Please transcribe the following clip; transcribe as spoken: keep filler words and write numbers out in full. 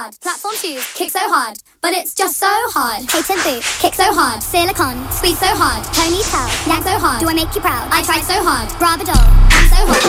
hard. Platform shoes, kick so hard. But it's just so hard. Patent boot, kick so hard. Silicone, squeeze so hard. Ponytail, nag so hard. Do I make you proud? I tried so hard. Bravadol, I'm so hot.